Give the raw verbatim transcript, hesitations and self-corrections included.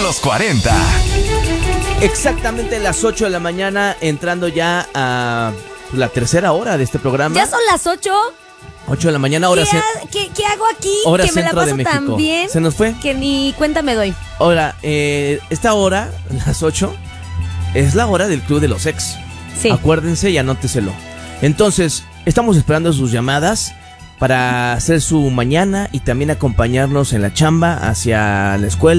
los cuarenta. Exactamente las ocho de la mañana, entrando ya a la tercera hora de este programa. ¿Ya son las ocho? ocho de la mañana, hora ¿Qué, ce- ha- qué, qué hago aquí? hora que me la centro de paso México. tan bien ¿Se nos fue? que ni cuenta me doy. Ahora, eh, esta hora, las ocho, es la hora del Club de los Ex. Sí. Acuérdense y anóteselo. Entonces, estamos esperando sus llamadas para hacer su mañana y también acompañarnos en la chamba hacia la escuela.